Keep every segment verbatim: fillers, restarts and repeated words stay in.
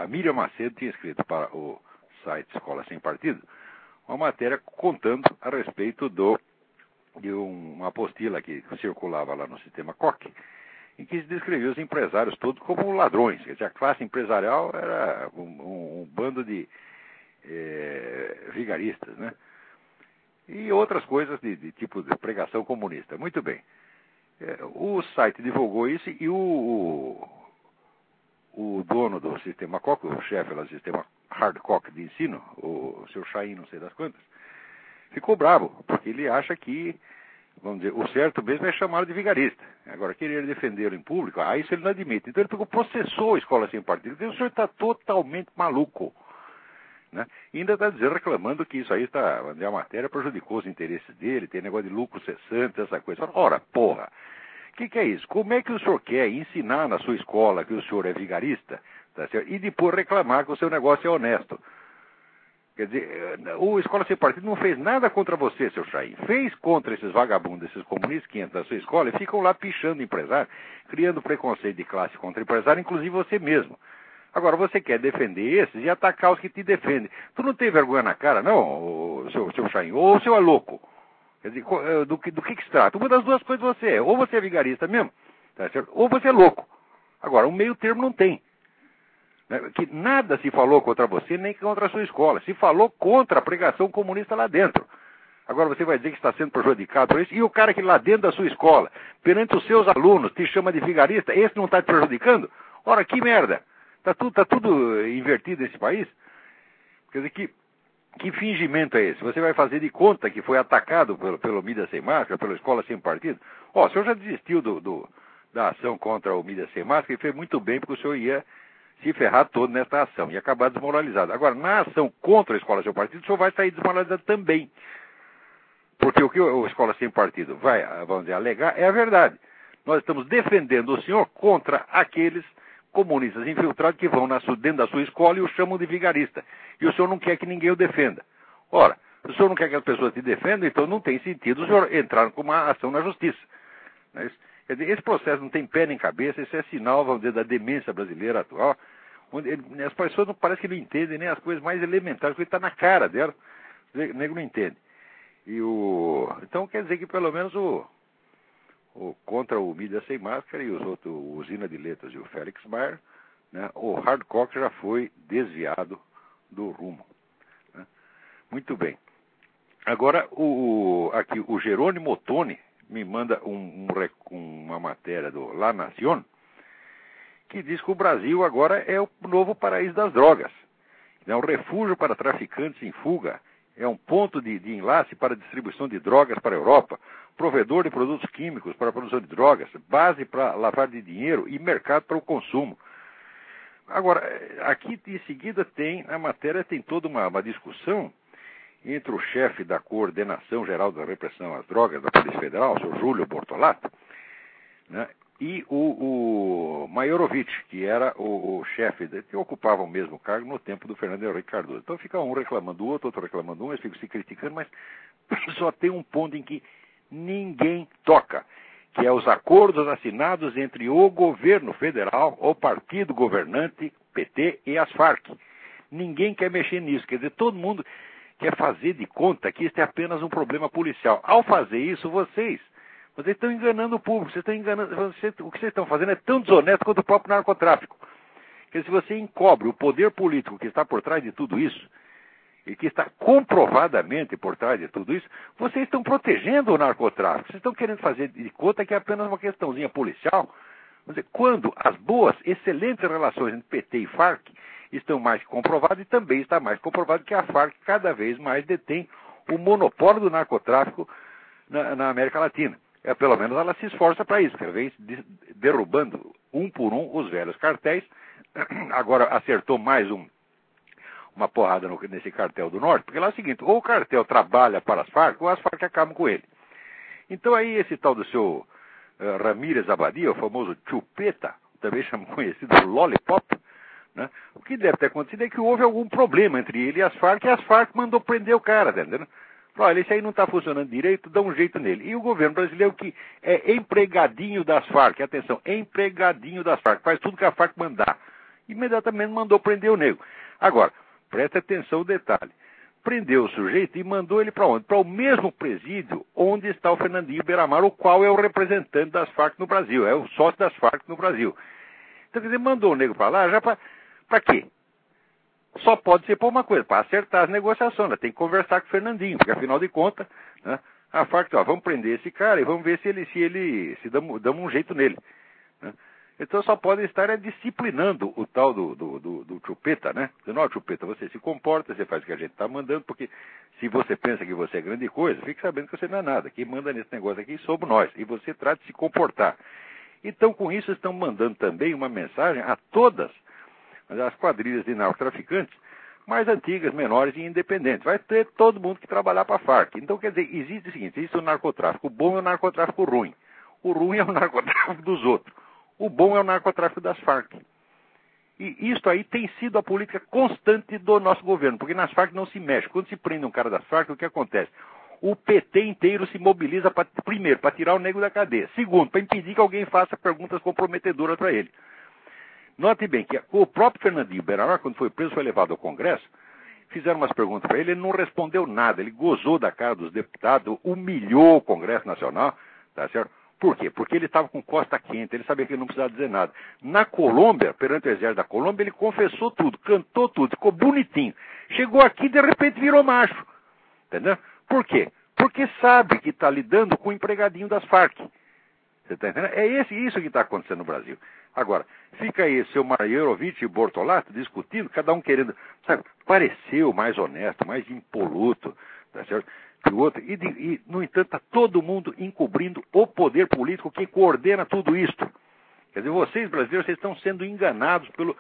Miriam Macedo tinha escrito para o site Escola Sem Partido uma matéria contando a respeito do, de um, uma apostila que circulava lá no sistema Koch, em que se descrevia os empresários todos como ladrões. Quer dizer, a classe empresarial era um, um, um bando de é, vigaristas, né? E outras coisas de, de tipo de pregação comunista. Muito bem. É, o site divulgou isso e o, o, o dono do sistema Koch, o chefe do sistema Hard Koch de ensino, o seu Chain, não sei das quantas, ficou bravo, porque ele acha que, vamos dizer, o certo mesmo é chamá-lo de vigarista. Agora, querer defendê-lo em público, aí isso ele não admite. Então ele pegou, processou a Escola Sem Partido. Então, o senhor está totalmente maluco. Né? E ainda está dizendo, reclamando que isso aí está, a matéria prejudicou os interesses dele, tem negócio de lucro cessante, essa coisa. Ora, porra, o que, que é isso? Como é que o senhor quer ensinar na sua escola que o senhor é vigarista, tá certo? E depois reclamar que o seu negócio é honesto? Quer dizer, o Escola Sem Partido não fez nada contra você, seu Chain. Fez contra esses vagabundos, esses comunistas que entram na sua escola e ficam lá pichando empresário, criando preconceito de classe contra empresário, inclusive você mesmo. Agora, você quer defender esses e atacar os que te defendem. Tu não tem vergonha na cara, não, o seu, seu Chain? Ou o seu é louco? Quer dizer, do que, do que que se trata? Uma das duas coisas você é. Ou você é vigarista mesmo, tá certo? Ou você é louco. Agora, um meio termo não tem. Que nada se falou contra você, nem contra a sua escola. Se falou contra a pregação comunista lá dentro. Agora você vai dizer que está sendo prejudicado por isso. E o cara que lá dentro da sua escola, perante os seus alunos, te chama de vigarista, esse não está te prejudicando? Ora, que merda! Está tudo, tá tudo invertido nesse país? Quer dizer, que, que fingimento é esse? Você vai fazer de conta que foi atacado pelo, pelo Mídia Sem Máscara, pela Escola Sem Partido? Ó, o senhor já desistiu do, do, da ação contra o Mídia Sem Máscara e fez muito bem, porque o senhor ia se ferrar todo nessa ação e acabar desmoralizado. Agora, na ação contra a Escola Sem Partido, o senhor vai sair desmoralizado também. Porque o que a Escola Sem Partido vai, vamos dizer, alegar é a verdade. Nós estamos defendendo o senhor contra aqueles comunistas infiltrados que vão na sua, dentro da sua escola e o chamam de vigarista. E o senhor não quer que ninguém o defenda. Ora, se o senhor não quer que as pessoas te defendam, então não tem sentido o senhor entrar com uma ação na justiça. Não é isso? Quer dizer, esse processo não tem pé nem cabeça, isso é sinal, vamos dizer, da demência brasileira atual, onde ele, as pessoas não parece que não entendem nem as coisas mais elementares, porque está na cara dela, o nego não entende. E o, então quer dizer que pelo menos o, o contra o Mídia Sem Máscara e os outros, o Usina de Letras e o Félix Mayer, né, o Hard Koch já foi desviado do rumo. Né? Muito bem. Agora, o, aqui, o Jerônimo Ottoni me manda um, um, uma matéria do La Nación, que diz que o Brasil agora é o novo paraíso das drogas. É um refúgio para traficantes em fuga, é um ponto de, de enlace para a distribuição de drogas para a Europa, provedor de produtos químicos para a produção de drogas, base para lavar de dinheiro e mercado para o consumo. Agora, aqui em seguida tem, a matéria tem toda uma, uma discussão entre o chefe da Coordenação Geral da Repressão às Drogas da Polícia Federal, o senhor Júlio Bortolato, né, e o, o Maiorovitch, que era o, o chefe, que ocupava o mesmo cargo no tempo do Fernando Henrique Cardoso. Então fica um reclamando do outro, outro reclamando um, eles ficam se criticando, mas só tem um ponto em que ninguém toca, que é os acordos assinados entre o governo federal, o partido governante, P T e as Farc. Ninguém quer mexer nisso, quer dizer, todo mundo quer fazer de conta que isso é apenas um problema policial. Ao fazer isso, vocês, vocês estão enganando o público, vocês estão enganando, vocês, o que vocês estão fazendo é tão desonesto quanto o próprio narcotráfico. Porque se você encobre o poder político que está por trás de tudo isso, e que está comprovadamente por trás de tudo isso, vocês estão protegendo o narcotráfico. Vocês estão querendo fazer de conta que é apenas uma questãozinha policial. Quer dizer, quando as boas, excelentes relações entre P T e Farc estão mais que comprovadas, e também está mais comprovado que a Farc cada vez mais detém o monopólio do narcotráfico na, na América Latina. É, pelo menos ela se esforça para isso, cada vez derrubando um por um os velhos cartéis. Agora acertou mais um, uma porrada no, nesse cartel do Norte, porque lá é o seguinte, ou o cartel trabalha para as Farc, ou as Farc acabam com ele. Então aí esse tal do seu uh, Ramírez Abadia, o famoso Chupeta, também conhecido como Lollipop, né? O que deve ter acontecido é que houve algum problema entre ele e as Farc, e as Farc mandou prender o cara, tá entendendo? Olha, esse aí não está funcionando direito, dá um jeito nele. E o governo brasileiro que é empregadinho das Farc, atenção, empregadinho das Farc, faz tudo que a Farc mandar. Imediatamente mandou prender o nego. Agora, presta atenção no detalhe. Prendeu o sujeito e mandou ele para onde? Para o mesmo presídio onde está o Fernandinho Beiramar, o qual é o representante das Farc no Brasil, é o sócio das Farc no Brasil. Então, quer dizer, mandou o nego para lá, já para quê? Só pode ser por uma coisa, para acertar as negociações, né? Tem que conversar com o Fernandinho, porque afinal de contas, né, a Farc, ó, vamos prender esse cara e vamos ver se ele, se ele, se damos, damos um jeito nele. Né? Então só pode estar é, disciplinando o tal do, do, do, do chupeta, né? Dizendo, ó, chupeta, você se comporta, você faz o que a gente está mandando, porque se você pensa que você é grande coisa, fique sabendo que você não é nada. Quem manda nesse negócio aqui somos nós, e você trata de se comportar. Então com isso estão mandando também uma mensagem a todas as quadrilhas de narcotraficantes mais antigas, menores e independentes. Vai ter todo mundo que trabalhar para a Farc. Então, quer dizer, existe o seguinte, existe o narcotráfico bom e o narcotráfico ruim. O ruim é o narcotráfico dos outros. O bom é o narcotráfico das Farc. E isso aí tem sido a política constante do nosso governo, porque nas Farc não se mexe. Quando se prende um cara das Farc, o que acontece? O P T inteiro se mobiliza, pra, primeiro, para tirar o nego da cadeia. Segundo, para impedir que alguém faça perguntas comprometedoras para ele. Note bem que o próprio Fernandinho Beiramar, quando foi preso, foi levado ao Congresso, fizeram umas perguntas para ele, ele não respondeu nada, ele gozou da cara dos deputados, humilhou o Congresso Nacional, tá certo? Por quê? Porque ele estava com costa quente, ele sabia que ele não precisava dizer nada. Na Colômbia, perante o exército da Colômbia, ele confessou tudo, cantou tudo, ficou bonitinho. Chegou aqui e de repente virou macho, entendeu? Por quê? Porque sabe que está lidando com o empregadinho das Farc. Você está entendendo? É esse, isso que está acontecendo no Brasil. Agora, fica aí seu Maierovitch e Bortolato discutindo, cada um querendo, sabe, pareceu mais honesto, mais impoluto, tá certo? Que o outro. E, e, no entanto, está todo mundo encobrindo o poder político que coordena tudo isto. Quer dizer, vocês brasileiros, vocês estão sendo enganados pelo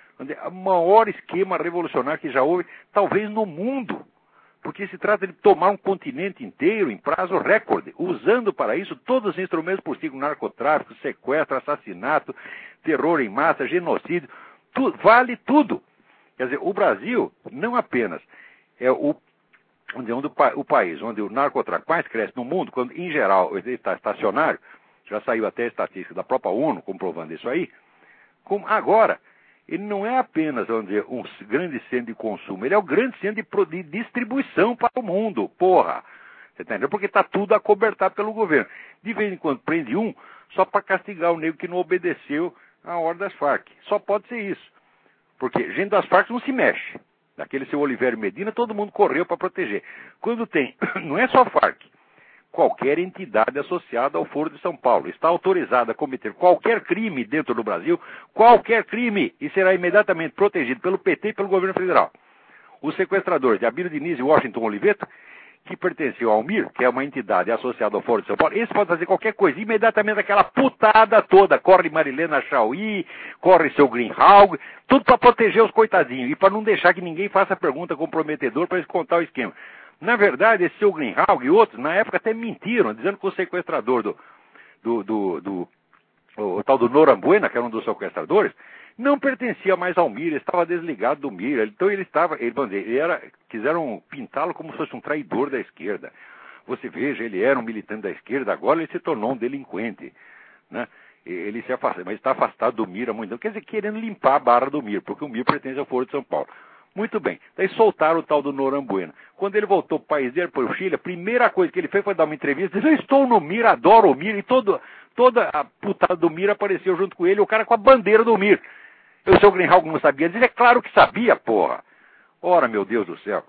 maior esquema revolucionário que já houve, talvez no mundo. Porque se trata de tomar um continente inteiro em prazo recorde, usando para isso todos os instrumentos possíveis, narcotráfico, sequestro, assassinato, terror em massa, genocídio, tudo, vale tudo. Quer dizer, o Brasil não apenas é o, onde, onde o, o país onde o narcotráfico mais cresce no mundo, quando em geral ele está estacionário, já saiu até a estatística da própria ONU comprovando isso aí, como agora, ele não é apenas vamos dizer, um grande centro de consumo, ele é o grande centro de, de distribuição para o mundo, porra. Você tá entendendo? Porque está tudo acobertado pelo governo. De vez em quando prende um, só para castigar o nego que não obedeceu à ordem das Farc. Só pode ser isso. Porque gente das Farc não se mexe. Daquele seu Olivério Medina, todo mundo correu para proteger. Quando tem, não é só Farc. Qualquer entidade associada ao Foro de São Paulo está autorizada a cometer qualquer crime dentro do Brasil, qualquer crime, e será imediatamente protegido pelo P T e pelo governo federal. Os sequestradores de Abílio Diniz e Washington Oliveto, que pertenciam ao M I R, que é uma entidade associada ao Foro de São Paulo, eles podem fazer qualquer coisa, imediatamente aquela putada toda, corre Marilena Chauí, corre seu Greenhalgh, tudo para proteger os coitadinhos e para não deixar que ninguém faça pergunta comprometedora para eles contar o esquema. Na verdade, esse seu Greenhalgh e outros, na época até mentiram, dizendo que o sequestrador do, do, do, do o, o tal do Norambuena, que era um dos sequestradores, não pertencia mais ao M I R, estava desligado do M I R. Então ele estava, ele, ele era, quiseram pintá-lo como se fosse um traidor da esquerda. Você veja, ele era um militante da esquerda, agora ele se tornou um delinquente, né? Ele se afastou, mas está afastado do M I R há muito tempo, quer dizer, querendo limpar a barra do M I R, porque o M I R pertence ao Foro de São Paulo. Muito bem. Daí soltaram o tal do Norambuena. Quando ele voltou para o país dele, para o Chile, a primeira coisa que ele fez foi dar uma entrevista, dizendo, eu estou no M I R, adoro o M I R, e todo, toda a putada do M I R apareceu junto com ele, o cara com a bandeira do M I R. O seu Greenhalgh não sabia dizer, é claro que sabia, porra. Ora, meu Deus do céu.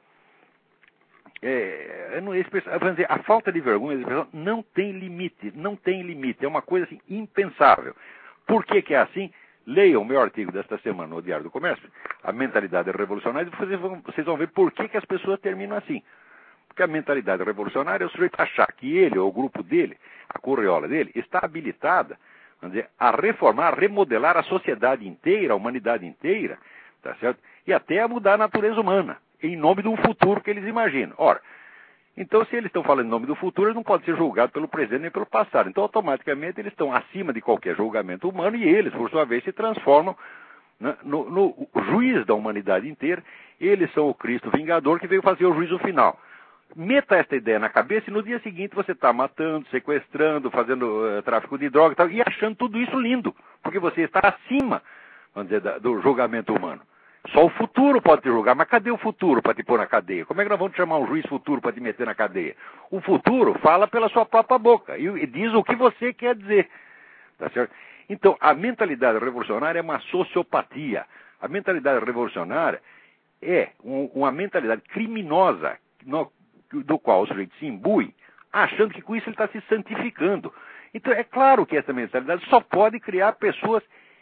É, não, esse, vamos dizer, a falta de vergonha desse pessoal não tem limite, não tem limite. É uma coisa assim, impensável. Por que que é assim? Leiam o meu artigo desta semana no Diário do Comércio, a mentalidade revolucionária, e vocês vão, vocês vão ver por que que as pessoas terminam assim. Porque a mentalidade revolucionária é o sujeito achar que ele, ou o grupo dele, a correola dele, está habilitada, vamos dizer, a reformar, a remodelar a sociedade inteira, a humanidade inteira, tá certo? E até a mudar a natureza humana, em nome de um futuro que eles imaginam. Ora, então se eles estão falando em nome do futuro, eles não podem ser julgados pelo presente nem pelo passado. Então automaticamente eles estão acima de qualquer julgamento humano e eles, por sua vez, se transformam, né, no, no juiz da humanidade inteira. Eles são o Cristo vingador que veio fazer o juízo final. Meta esta ideia na cabeça e no dia seguinte você está matando, sequestrando, fazendo uh, tráfico de droga e tal, e achando tudo isso lindo, porque você está acima vamos dizer, da, do julgamento humano. Só o futuro pode te julgar, mas cadê o futuro para te pôr na cadeia? Como é que nós vamos chamar um juiz futuro para te meter na cadeia? O futuro fala pela sua própria boca e, e diz o que você quer dizer. Tá certo? Então, a mentalidade revolucionária é uma sociopatia. A mentalidade revolucionária é um, uma mentalidade criminosa no, do qual o sujeito se imbui, achando que com isso ele está se santificando. Então, é claro que essa mentalidade só pode criar pessoas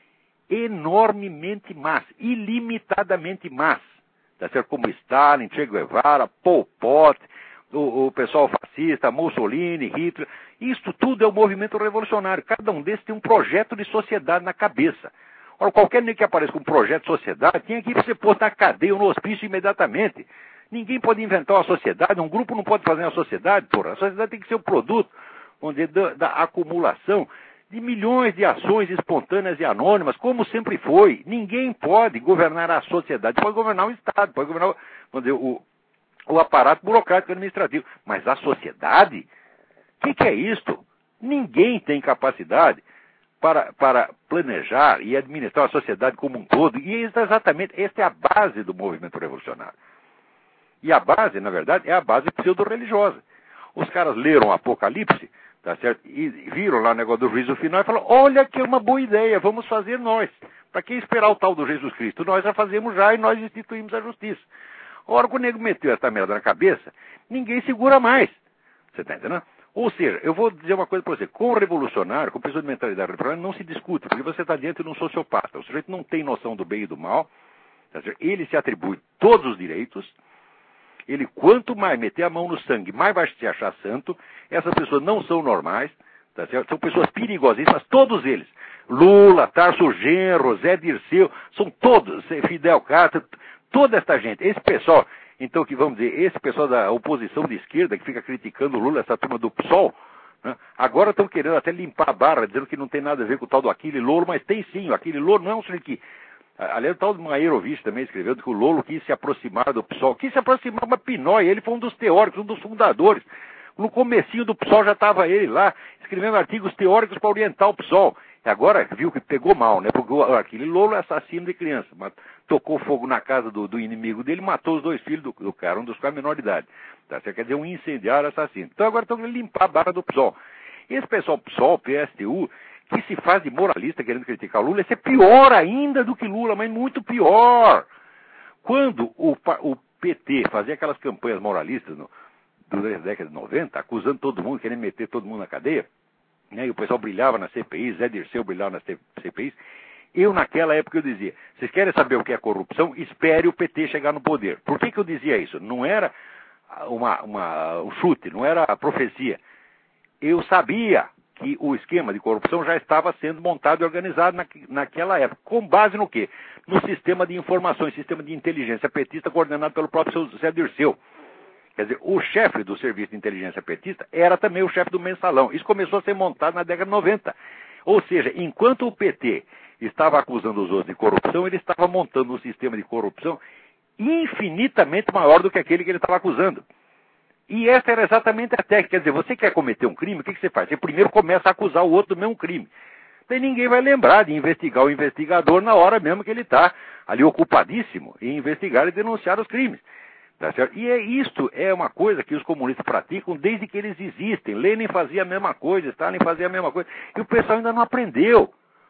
enormemente más, ilimitadamente más, tá certo? Como Stalin, Che Guevara, Pol Pot, o, o pessoal fascista, Mussolini, Hitler. Isso tudo é o movimento revolucionário. Cada um desses tem um projeto de sociedade na cabeça. Ora, qualquer nem que apareça com um projeto de sociedade, tem aqui para você pôr na cadeia ou no hospício imediatamente. Ninguém pode inventar uma sociedade, um grupo não pode fazer uma sociedade, porra. A sociedade tem que ser o produto, vamos dizer, da, da acumulação de milhões de ações espontâneas e anônimas, como sempre foi. Ninguém pode governar a sociedade, pode governar o Estado, pode governar, vamos dizer, o, o aparato burocrático administrativo. Mas a sociedade, o que, que é isto? Ninguém tem capacidade para, para planejar e administrar a sociedade como um todo. E isso é exatamente, esta é a base do movimento revolucionário. E a base, na verdade, é a base pseudo-religiosa. Os caras leram o Apocalipse, tá certo? E viram lá o negócio do juízo final e falaram, olha que é uma boa ideia, vamos fazer nós. Para que esperar o tal do Jesus Cristo? Nós já fazemos já e nós instituímos a justiça. Ora, quando o nego meteu essa merda na cabeça, ninguém segura mais. Você está entendendo? Ou seja, eu vou dizer uma coisa para você, com o revolucionário, com pessoa de mentalidade revolucionária, não se discute, porque você está diante de um sociopata. O sujeito não tem noção do bem e do mal, tá certo? Ele se atribui todos os direitos. Ele, quanto mais meter a mão no sangue, mais vai se achar santo. Essas pessoas não são normais, tá certo? São pessoas perigosíssimas, todos eles. Lula, Tarso Genro, Zé Dirceu, são todos, Fidel Castro, toda esta gente. Esse pessoal, então, que vamos dizer, esse pessoal da oposição de esquerda, que fica criticando o Lula, essa turma do P SOL, né? Agora estão querendo até limpar a barra, dizendo que não tem nada a ver com o tal do Aquile Lolo, mas tem sim, o Aquile Lolo não é um sujeito que... Aliás, o tal do Maerovich também escreveu que o Lolo quis se aproximar do P SOL. Quis se aproximar uma Pinóia, ele foi um dos teóricos, um dos fundadores. No comecinho do P SOL já estava ele lá, escrevendo artigos teóricos para orientar o P SOL. E agora viu que pegou mal, né? Porque o Aquile Lolo é assassino de criança. Mas tocou fogo na casa do, do inimigo dele, matou os dois filhos do, do cara, um dos quais menor de idade. Tá? Você quer dizer, um incendiário assassino. Então agora estão querendo limpar a barra do P SOL. Esse pessoal P SOL, P S T U... que se faz de moralista querendo criticar o Lula, isso é pior ainda do que Lula, mas muito pior. Quando o, o P T fazia aquelas campanhas moralistas no, durante a década de noventa, acusando todo mundo, querendo meter todo mundo na cadeia, né, e o pessoal brilhava na C P I, Zé Dirceu brilhava nas C P Is, eu naquela época eu dizia, vocês querem saber o que é corrupção? Espere o P T chegar no poder. Por que que eu dizia isso? Não era uma, uma, um chute, não era a profecia. Eu sabia que o esquema de corrupção já estava sendo montado e organizado na, naquela época. Com base no quê? No sistema de informações, sistema de inteligência petista coordenado pelo próprio Zé Dirceu. Quer dizer, o chefe do serviço de inteligência petista era também o chefe do mensalão. Isso começou a ser montado na década de noventa. Ou seja, enquanto o P T estava acusando os outros de corrupção, ele estava montando um sistema de corrupção infinitamente maior do que aquele que ele estava acusando. E essa era exatamente a técnica. Quer dizer, você quer cometer um crime, o que, que você faz? Você primeiro começa a acusar o outro do mesmo crime. Daí ninguém vai lembrar de investigar o investigador na hora mesmo que ele está ali ocupadíssimo em investigar e denunciar os crimes. Tá certo? E é, isto é uma coisa que os comunistas praticam desde que eles existem. Lenin fazia a mesma coisa, Stalin fazia a mesma coisa. E o pessoal ainda não aprendeu.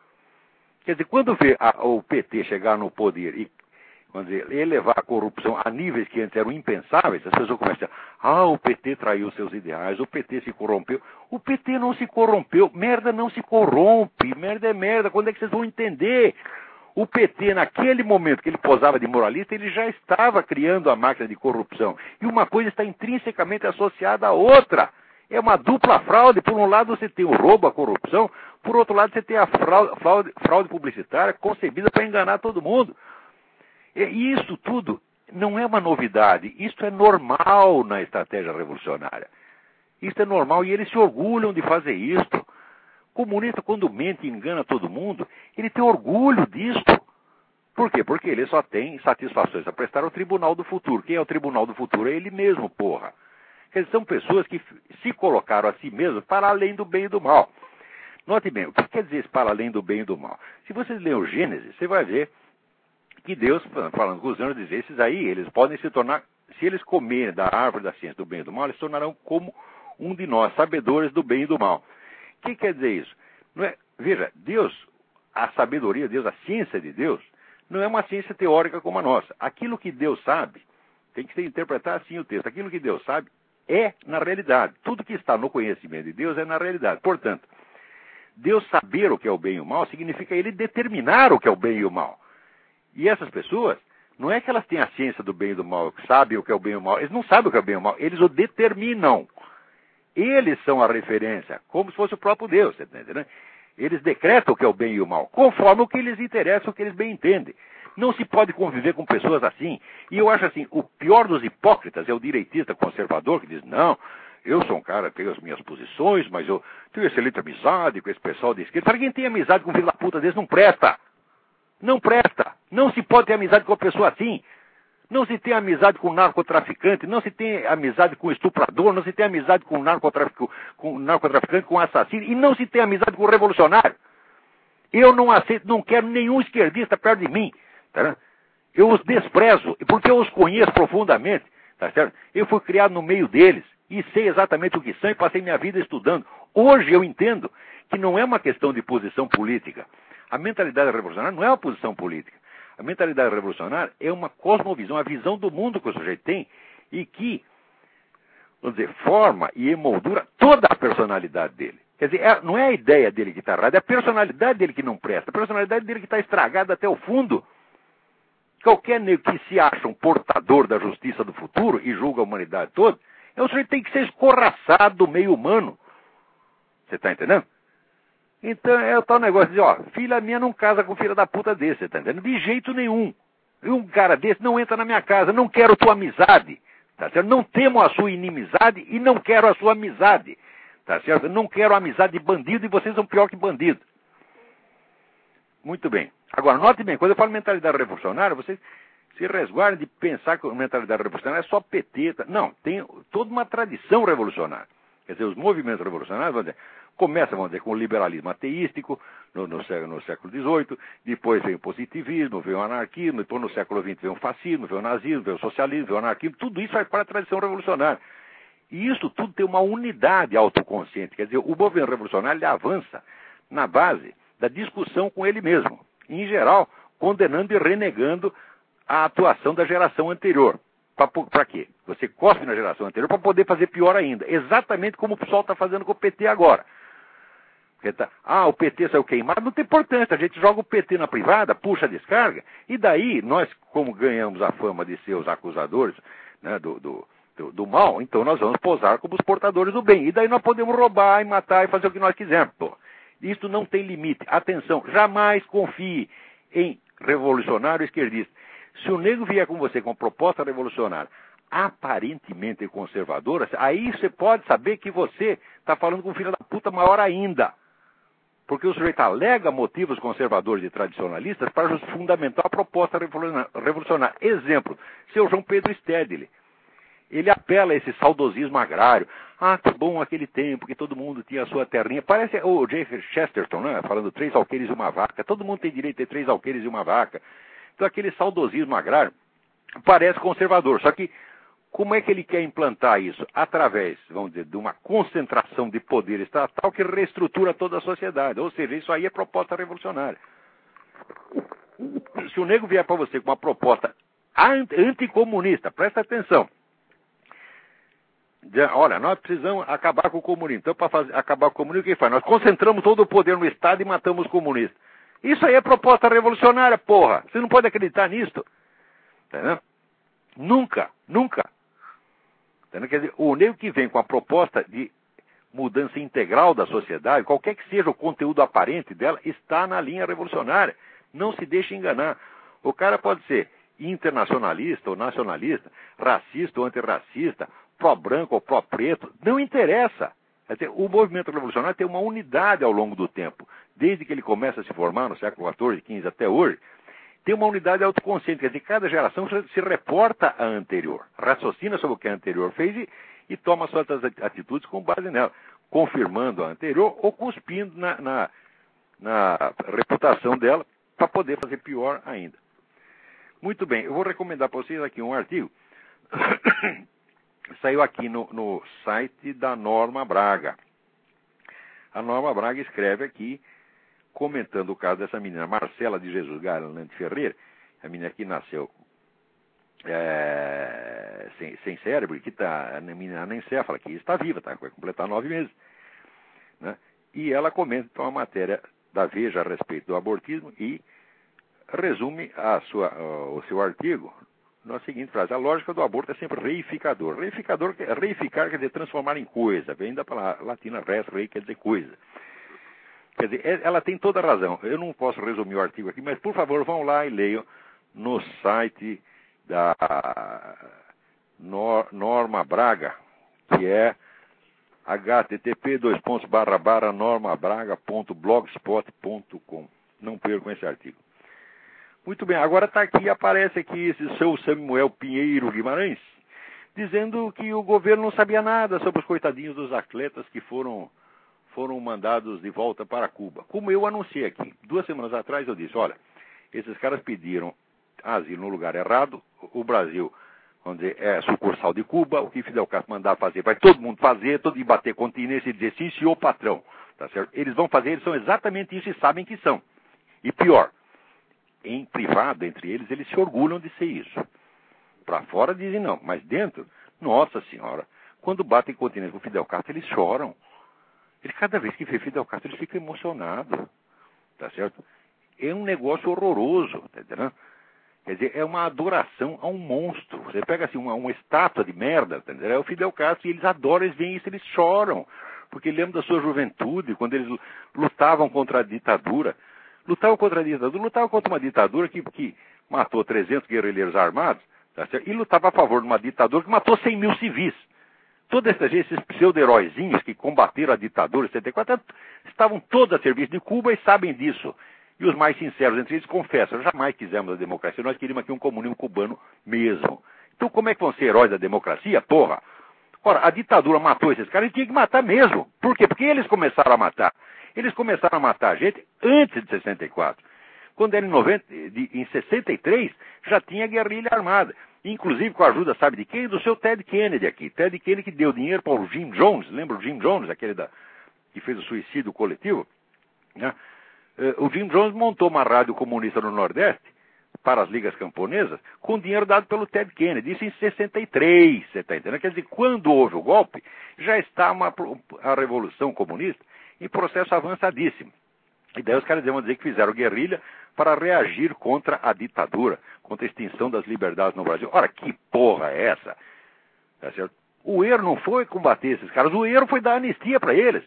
Quer dizer, quando vê a, o P T chegar no poder e vamos dizer, elevar a corrupção a níveis que antes eram impensáveis, as pessoas começam a dizer, ah, o P T traiu seus ideais, o P T se corrompeu. O P T não se corrompeu, merda não se corrompe, merda é merda, quando é que vocês vão entender? O P T, naquele momento que ele posava de moralista, ele já estava criando a máquina de corrupção. E uma coisa está intrinsecamente associada à outra. É uma dupla fraude. Por um lado você tem o roubo, a corrupção, por outro lado você tem a fraude, fraude, fraude publicitária concebida para enganar todo mundo. E isso tudo não é uma novidade, isso é normal na estratégia revolucionária. Isso é normal e eles se orgulham de fazer isso. O comunista, quando mente e engana todo mundo, ele tem orgulho disso. Por quê? Porque ele só tem satisfações a prestar ao Tribunal do Futuro. Quem é o Tribunal do Futuro? É ele mesmo, porra. Quer dizer, são pessoas que se colocaram a si mesmos para além do bem e do mal. Note bem, o que quer dizer esse para além do bem e do mal? Se vocês lerem o Gênesis, você vai ver que Deus, falando com os anjos, diz, esses aí, eles podem se tornar, se eles comerem da árvore da ciência do bem e do mal, eles se tornarão como um de nós, sabedores do bem e do mal. O que quer dizer isso? Não é, veja, Deus, a sabedoria de Deus, a ciência de Deus, não é uma ciência teórica como a nossa. Aquilo que Deus sabe, tem que se interpretar assim o texto, aquilo que Deus sabe é na realidade. Tudo que está no conhecimento de Deus é na realidade. Portanto, Deus saber o que é o bem e o mal significa Ele determinar o que é o bem e o mal. E essas pessoas, não é que elas têm a ciência do bem e do mal, sabem o que é o bem e o mal. Eles não sabem o que é o bem e o mal, eles o determinam. Eles são a referência, como se fosse o próprio Deus, você entende, né? Eles decretam o que é o bem e o mal, conforme o que lhes interessa, o que eles bem entendem. Não se pode conviver com pessoas assim. E eu acho assim, o pior dos hipócritas é o direitista conservador que diz, não, eu sou um cara que tenho as minhas posições, mas eu tenho excelente amizade com esse pessoal de esquerda. Para quem tem amizade com um filho da puta desse, não presta. Não presta. Não se pode ter amizade com uma pessoa assim. Não se tem amizade com narcotraficante, não se tem amizade com estuprador, não se tem amizade com narcotraficante, com narcotraficante, com assassino, e não se tem amizade com revolucionário. Eu não aceito, não quero nenhum esquerdista perto de mim. Tá? Eu os desprezo, porque eu os conheço profundamente. Tá certo? Eu fui criado no meio deles e sei exatamente o que são e passei minha vida estudando. Hoje eu entendo que não é uma questão de posição política. A mentalidade revolucionária não é uma posição política. A mentalidade revolucionária é uma cosmovisão, a visão do mundo que o sujeito tem e que, vamos dizer, forma e emoldura toda a personalidade dele. Quer dizer, é, não é a ideia dele que está errada, é a personalidade dele que não presta, a personalidade dele que está estragada até o fundo. Qualquer negro que se acha um portador da justiça do futuro e julga a humanidade toda, é o sujeito que tem que ser escorraçado do meio humano. Você está entendendo? Então é o tal negócio de, ó, filha minha não casa com filha da puta desse, você tá entendendo? De jeito nenhum. E um cara desse não entra na minha casa, não quero tua amizade, tá certo? Não temo a sua inimizade e não quero a sua amizade, tá certo? Não quero a amizade de bandido e vocês são pior que bandido. Muito bem. Agora, note bem, quando eu falo mentalidade revolucionária, vocês se resguardem de pensar que a mentalidade revolucionária é só P T. Tá? Não, tem toda uma tradição revolucionária. Quer dizer, os movimentos revolucionários, vamos dizer, começa, vamos dizer, com o liberalismo ateístico no, no, no século dezoito, depois vem o positivismo, vem o anarquismo, depois no século vinte vem o fascismo, vem o nazismo, vem o socialismo, vem o anarquismo, tudo isso faz parte da tradição revolucionária. E isso tudo tem uma unidade autoconsciente, quer dizer, o movimento revolucionário ele avança na base da discussão com ele mesmo, em geral, condenando e renegando a atuação da geração anterior. Para quê? Você cospe na geração anterior para poder fazer pior ainda. Exatamente como o pessoal está fazendo com o P T agora. Tá, ah, o P T saiu queimado, não tem importância. A gente joga o P T na privada, puxa a descarga, e daí nós, como ganhamos a fama de ser os acusadores, né, do, do, do, do mal, então nós vamos posar como os portadores do bem. E daí nós podemos roubar e matar e fazer o que nós quisermos. Pô. Isso não tem limite. Atenção, jamais confie em revolucionário esquerdista. Se o nego vier com você com uma proposta revolucionária aparentemente conservadora, aí você pode saber que você está falando com um filho da puta maior ainda. Porque o sujeito alega motivos conservadores e tradicionalistas para fundamentar a proposta revolucionária. Exemplo, seu João Pedro Stedley. Ele apela a esse saudosismo agrário. Ah, que bom aquele tempo que todo mundo tinha a sua terrinha. Parece o J F Chesterton, né? Falando três alqueires e uma vaca. Todo mundo tem direito a ter três alqueires e uma vaca. Então aquele saudosismo agrário parece conservador. Só que como é que ele quer implantar isso? Através, vamos dizer, de uma concentração de poder estatal que reestrutura toda a sociedade. Ou seja, isso aí é proposta revolucionária. Se o nego vier para você com uma proposta anticomunista, presta atenção. Olha, nós precisamos acabar com o comunismo. Então, para fazer, acabar com o comunismo, o que faz? Nós concentramos todo o poder no Estado e matamos os comunistas. Isso aí é proposta revolucionária, porra. Você não pode acreditar nisso. Entendeu? Nunca, nunca. Entendeu? Quer dizer, o nego que vem com a proposta de mudança integral da sociedade, qualquer que seja o conteúdo aparente dela, está na linha revolucionária. Não se deixe enganar. O cara pode ser internacionalista ou nacionalista, racista ou antirracista, pró-branco ou pró-preto, não interessa. O movimento revolucionário tem uma unidade ao longo do tempo. Desde que ele começa a se formar no século quatorze, quinze até hoje, tem uma unidade autoconsciente. Quer dizer, cada geração se reporta à anterior, raciocina sobre o que a anterior fez e, e toma suas atitudes com base nela. confirmando a anterior ou cuspindo na, na, na reputação dela para poder fazer pior ainda. Muito bem, eu vou recomendar para vocês aqui um artigo. Saiu aqui no, no site da Norma Braga. A Norma Braga escreve aqui, comentando o caso dessa menina, Marcela de Jesus Galante Ferreira, a menina que nasceu é, sem, sem cérebro, que está, a menina anencéfala, que está viva, tá, vai completar nove meses. Né? E ela comenta uma matéria da Veja a respeito do abortismo e resume a sua, o seu artigo na seguinte frase: a lógica do aborto é sempre reificador. Reificador, reificar quer dizer transformar em coisa, vem da palavra latina res, rei quer dizer coisa. Quer dizer, ela tem toda a razão. Eu não posso resumir o artigo aqui, mas por favor vão lá e leiam no site da Norma Braga, que é h t t p dois pontos barra barra normabraga ponto blogspot ponto com. Não percam esse artigo. Muito bem, agora está aqui, aparece aqui esse seu Samuel Pinheiro Guimarães, dizendo que o governo não sabia nada sobre os coitadinhos dos atletas que foram, foram mandados de volta para Cuba. Como eu anunciei aqui, duas semanas atrás eu disse, olha, esses caras pediram asilo no lugar errado, o Brasil, vamos dizer, é sucursal de Cuba, o que Fidel Castro mandar fazer, vai todo mundo fazer, todo mundo bater continência e dizer sim, senhor patrão, tá certo? Eles vão fazer, eles são exatamente isso e sabem que são. E pior, em privado, entre eles, eles se orgulham de ser isso. Para fora dizem não, mas dentro, nossa senhora, quando batem continência com o Fidel Castro, eles choram. Eles, cada vez que vê Fidel Castro, eles ficam emocionados, tá certo? É um negócio horroroso, tá entendendo? Quer dizer, é uma adoração a um monstro. Você pega assim, uma, uma estátua de merda, tá entendendo? É o Fidel Castro, e eles adoram, eles veem isso, eles choram. Porque lembram da sua juventude, quando eles lutavam contra a ditadura. Lutavam contra a ditadura, lutavam contra uma ditadura que, que matou trezentos guerrilheiros armados, tá certo? E lutava a favor de uma ditadura que matou cem mil civis. Todos esses, esses pseudo-heróizinhos que combateram a ditadura em setenta e quatro estavam todos a serviço de Cuba e sabem disso. E os mais sinceros entre eles confessam, jamais quisemos a democracia, nós queríamos aqui um comunismo cubano mesmo. Então como é que vão ser heróis da democracia, porra? Ora, a ditadura matou esses caras e tinha que matar mesmo. Por quê? Porque eles começaram a matar. Eles começaram a matar a gente antes de sessenta e quatro. Quando era em, noventa, de, em sessenta e três, já tinha guerrilha armada. Inclusive com a ajuda, sabe de quem? Do seu Ted Kennedy aqui. Ted Kennedy que deu dinheiro para o Jim Jones. Lembra o Jim Jones, aquele da, que fez o suicídio coletivo? Né? Uh, o Jim Jones montou uma rádio comunista no Nordeste para as ligas camponesas com dinheiro dado pelo Ted Kennedy. Isso em sessenta e três, você está entendendo? Quer dizer, quando houve o golpe, já está uma, a Revolução Comunista em processo avançadíssimo. E daí os caras vão dizer que fizeram guerrilha para reagir contra a ditadura, contra a extinção das liberdades no Brasil. Ora, que porra é essa? Tá certo? O erro não foi combater esses caras, o erro foi dar anistia para eles.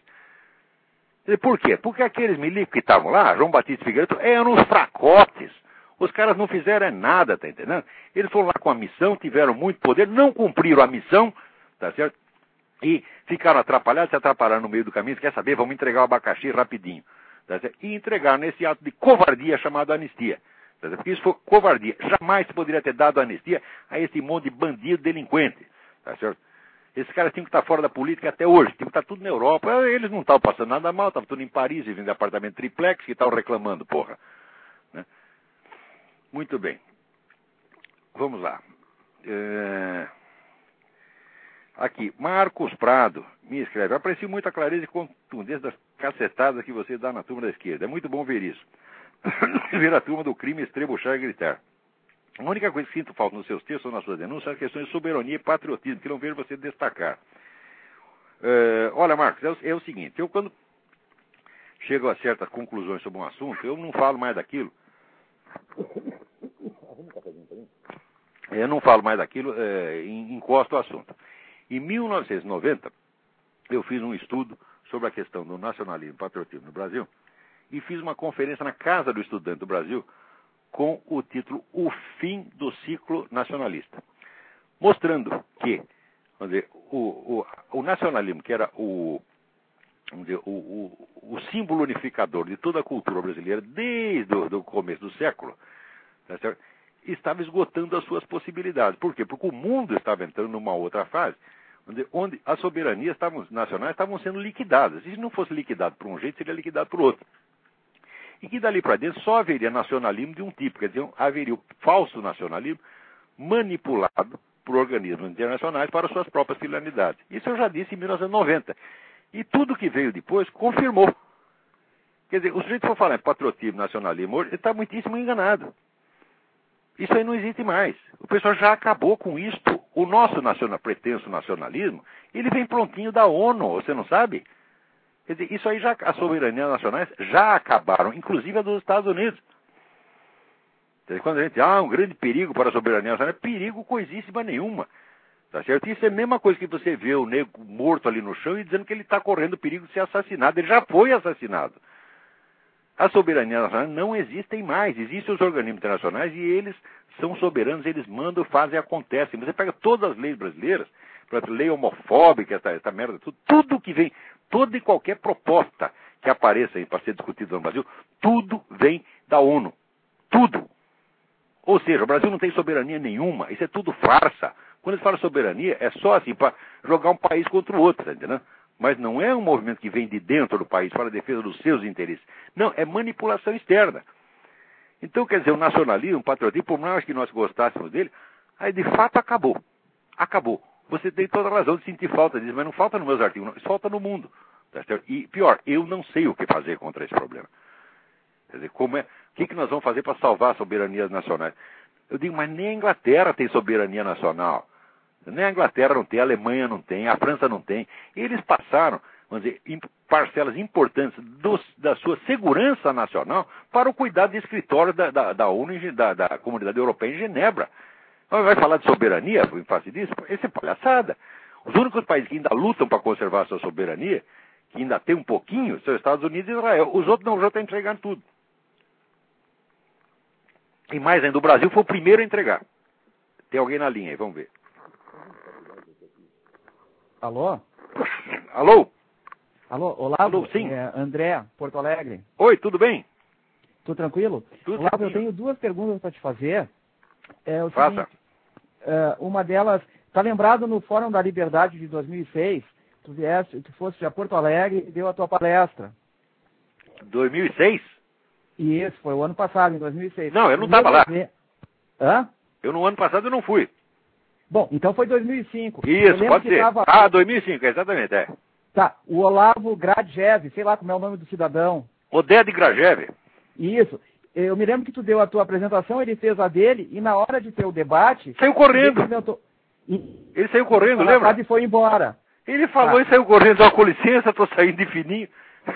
E por quê? Porque aqueles milicos que estavam lá, João Batista Figueiredo, eram uns fracotes. Os caras não fizeram nada, tá entendendo? Eles foram lá com a missão, tiveram muito poder, não cumpriram a missão, tá certo? E ficaram atrapalhados, se atrapalharam no meio do caminho, quer saber, vamos entregar o abacaxi rapidinho. Tá certo? E entregaram nesse ato de covardia chamado anistia. Tá certo? Porque isso foi covardia. Jamais se poderia ter dado anistia a esse monte de bandido delinquente. Tá certo? Esses caras tinham que estar fora da política até hoje, tinham que estar tudo na Europa. Eles não estavam passando nada mal, estavam tudo em Paris, vivendo em apartamento triplex, que estavam reclamando, porra. Né? Muito bem. Vamos lá. É... Aqui, Marcos Prado me escreve: aprecio muito a clareza e contundência das cacetadas que você dá na turma da esquerda. É muito bom ver isso. Ver a turma do crime estrebuchar e gritar. A única coisa que sinto falta nos seus textos ou nas suas denúncias são as questões de soberania e patriotismo, que não vejo você destacar. Uh, olha, Marcos, é o, é o seguinte, eu quando chego a certas conclusões sobre um assunto, eu não falo mais daquilo. Eu não falo mais daquilo, é, encosto o assunto. Em mil novecentos e noventa, eu fiz um estudo sobre a questão do nacionalismo e patriotismo no Brasil e fiz uma conferência na Casa do Estudante do Brasil com o título O Fim do Ciclo Nacionalista, mostrando que, vamos dizer, o, o, o nacionalismo, que era o, vamos dizer, o, o, o símbolo unificador de toda a cultura brasileira desde o do começo do século, tá certo? Estava esgotando as suas possibilidades. Por quê? Porque o mundo estava entrando numa outra fase, onde, onde as soberanias estavam, nacionais estavam sendo liquidadas. E se não fosse liquidado por um jeito, seria liquidado por outro. E que dali para dentro só haveria nacionalismo de um tipo, quer dizer, haveria o falso nacionalismo manipulado por organismos internacionais para suas próprias finalidades. Isso eu já disse em mil novecentos e noventa. E tudo que veio depois confirmou. Quer dizer, o sujeito que for falar em patriotismo, nacionalismo, ele está muitíssimo enganado. Isso aí não existe mais. O pessoal já acabou com isto. O nosso nacional, pretenso nacionalismo, ele vem prontinho da ONU, você não sabe? Quer dizer, isso aí já, as soberanias nacionais já acabaram, inclusive a dos Estados Unidos. Quer dizer, quando a gente, ah, um grande perigo para a soberania nacional, perigo coisíssima nenhuma. Tá certo? Isso é a mesma coisa que você vê o nego morto ali no chão e dizendo que ele está correndo perigo de ser assassinado. Ele já foi assassinado. As soberanias nacionais não existem mais. Existem os organismos internacionais e eles são soberanos, eles mandam, fazem, acontecem. Você pega todas as leis brasileiras, por exemplo, lei homofóbica, essa, essa merda, tudo, tudo que vem, toda e qualquer proposta que apareça para ser discutida no Brasil, tudo vem da ONU. Tudo. Ou seja, o Brasil não tem soberania nenhuma. Isso é tudo farsa. Quando eles falam soberania, é só assim, para jogar um país contra o outro, tá entendendo? Mas não é um movimento que vem de dentro do país para a defesa dos seus interesses. Não, é manipulação externa. Então, quer dizer, o nacionalismo, o patriotismo, por mais que nós gostássemos dele, aí de fato acabou. Acabou. Você tem toda a razão de sentir falta disso, mas não falta nos meus artigos, não, isso falta no mundo. Tá certo? E pior, eu não sei o que fazer contra esse problema. Quer dizer, como é, o que, que nós vamos fazer para salvar as soberanias nacionais? Eu digo, mas nem a Inglaterra tem soberania nacional. Nem a Inglaterra não tem, a Alemanha não tem, a França não tem. Eles passaram, vamos dizer, parcelas importantes dos, da sua segurança nacional para o cuidado de escritório da, da, da ONU, da, da Comunidade Europeia em Genebra. Vai falar de soberania em face disso? Isso é palhaçada. Os únicos países que ainda lutam para conservar a sua soberania, que ainda tem um pouquinho, são os Estados Unidos e Israel. Os outros não, já estão entregando tudo. E mais ainda, o Brasil foi o primeiro a entregar. Tem alguém na linha aí, vamos ver. Alô? Alô? Alô, Olavo? Alô, sim. É, André, Porto Alegre. Oi, tudo bem? Tudo tranquilo? Tudo Olavo, tranquilo. eu tenho duas perguntas para te fazer. É o Faça. seguinte, é, uma delas, está lembrado no Fórum da Liberdade de dois mil e seis, tu vieste, tu foste a Porto Alegre e deu a tua palestra. dois mil e seis? E isso, foi o ano passado, em dois mil e seis. Não, eu não estava lá. Ver... Hã? Eu no ano passado eu não fui. Bom, então foi dois mil e cinco. Isso, pode ser. Tava... Ah, dois mil e cinco, exatamente, é. Tá, o Olavo Gradjev, sei lá como é o nome do cidadão. Oded Grajev. Isso. Eu me lembro que tu deu a tua apresentação, ele fez a dele, e na hora de ter o debate... Saiu correndo. Ele, comentou... e... ele saiu correndo, lembra? E foi embora. Ele falou ah. e saiu correndo, ó, com licença, tô saindo de fininho.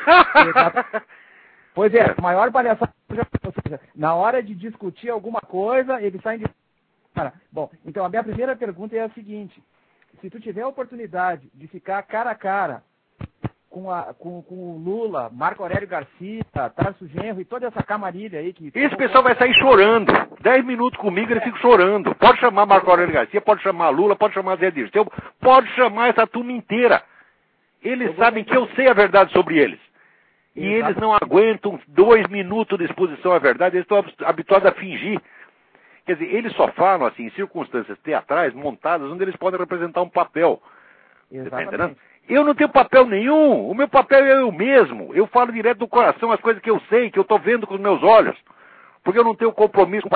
Pois é, a maior palhaçada... Ou seja, na hora de discutir alguma coisa, ele sai de... Bom, então a minha primeira pergunta é a seguinte. Se tu tiver a oportunidade de ficar cara a cara com, a, com, com o Lula, Marco Aurélio Garcia, Tarso Genro e toda essa camarilha aí que... Esse pessoal vai sair chorando. Dez minutos comigo, ele fica chorando. Pode chamar Marco Aurélio Garcia, pode chamar Lula, pode chamar Zé Dirceu, pode chamar essa turma inteira. Eles sabem que eu sei a verdade sobre eles. E Exato. Eles não aguentam dois minutos de exposição à verdade, eles estão habituados a fingir. Quer dizer, eles só falam assim em circunstâncias teatrais montadas onde eles podem representar um papel. Exatamente. Tá eu não tenho papel nenhum. O meu papel é eu mesmo. Eu falo direto do coração as coisas que eu sei, que eu estou vendo com os meus olhos. Porque eu não tenho compromisso com